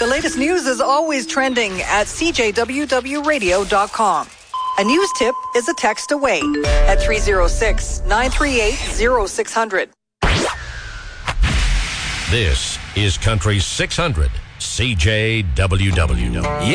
The latest news is always trending at CJWWRadio.com. A news tip is a text away at 306-938-0600. This is Country 600 CJWW.